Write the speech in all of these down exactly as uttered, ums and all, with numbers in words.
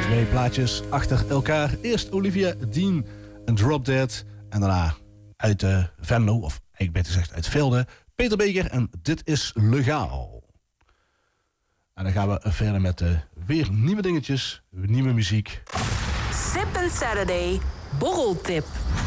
Twee plaatjes achter elkaar. Eerst Olivia Dean en Drop Dead. En daarna uit uh, Venlo, of eigenlijk beter gezegd uit Velde, Peter Beker en Dit is Legaal. En dan gaan we verder met uh, weer nieuwe dingetjes, nieuwe muziek. Sip and Saturday, borreltip.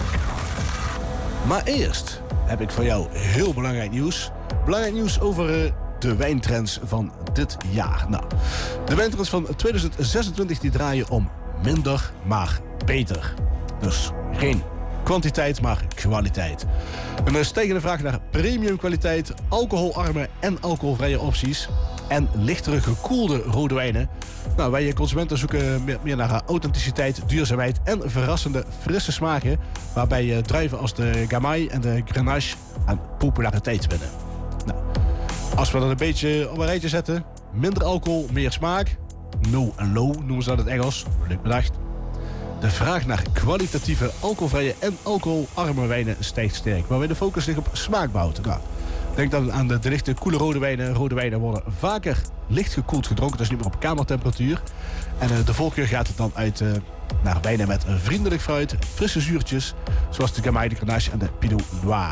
Maar eerst heb ik voor jou heel belangrijk nieuws. Belangrijk nieuws over uh, de wijntrends van dit jaar. Nou, de wijntrends van twintig zesentwintig die draaien om minder, maar beter. Dus geen kwantiteit, maar kwaliteit. Een stijgende vraag naar premium kwaliteit, alcoholarme en alcoholvrije opties en lichtere gekoelde rode wijnen. Nou, wij consumenten zoeken meer, meer naar authenticiteit, duurzaamheid en verrassende frisse smaken, waarbij druiven als de Gamay en de Grenache aan populariteit winnen. Nou, als we dat een beetje op een rijtje zetten, minder alcohol, meer smaak, no and low noemen ze dat in het Engels, leuk bedacht. De vraag naar kwalitatieve, alcoholvrije en alcoholarme wijnen stijgt sterk, waarbij de focus ligt op smaakbehoud. Nou, denk dan aan de, de lichte, koele rode wijnen. Rode wijnen worden vaker licht gekoeld gedronken, dus niet meer op kamertemperatuur. En uh, de voorkeur gaat het dan uit uh, naar wijnen met uh, vriendelijk fruit, frisse zuurtjes, zoals de Gamay, de Grenache en de Pinot Noir.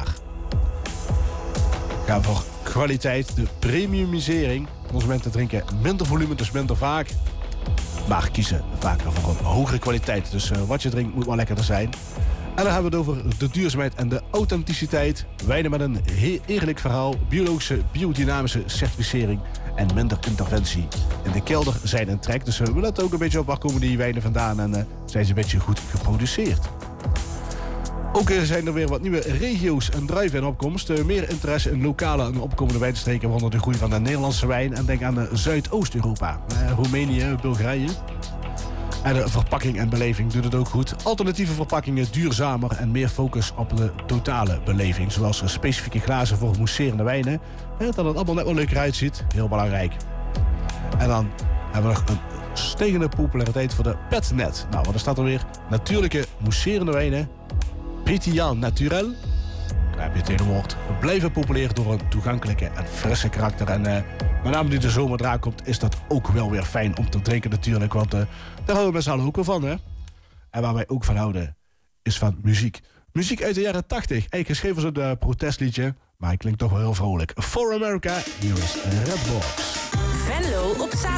Gaan voor kwaliteit, de premiumisering. Consumenten drinken minder volume, dus minder vaak, maar kiezen vaker voor een hogere kwaliteit. Dus uh, wat je drinkt moet wel lekkerder zijn. En dan hebben we het over de duurzaamheid en de authenticiteit. Wijnen met een he- eerlijk verhaal, biologische, biodynamische certificering en minder interventie. In de kelder zijn een trek, dus uh, we letten ook een beetje op waar komen die wijnen vandaan en uh, zijn ze een beetje goed geproduceerd. Ook uh, zijn er weer wat nieuwe regio's en druiven in opkomst. Uh, meer interesse in lokale en opkomende wijnstreken, waaronder de groei van de Nederlandse wijn. En denk aan uh, Zuidoost-Europa, uh, Roemenië, Bulgarije. En de verpakking en beleving doet het ook goed. Alternatieve verpakkingen duurzamer en meer focus op de totale beleving. Zoals specifieke glazen voor mousserende wijnen. Dat het allemaal net wel leuker uitziet. Heel belangrijk. En dan hebben we nog een stijgende populariteit voor de petnet. Nou, wat er staat er weer? Natuurlijke mousserende wijnen. Pétillant naturel. Daar heb je het hele woord. We blijven populair door een toegankelijke en frisse karakter. En uh, met name nu de zomer eraan komt, is dat ook wel weer fijn om te drinken natuurlijk. Want uh, daar houden we met z'n allen ook wel van, hè. En waar wij ook van houden, is van muziek. Muziek uit de jaren tachtig. Eigenlijk geschreven als een uh, protestliedje, maar hij klinkt toch wel heel vrolijk. For America, hier is Red Box. Venlo op zaterdag.